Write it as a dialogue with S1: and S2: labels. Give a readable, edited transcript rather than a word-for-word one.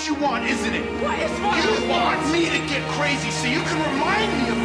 S1: what you want, isn't it?
S2: What is what?
S1: You want me to get crazy so you can remind me of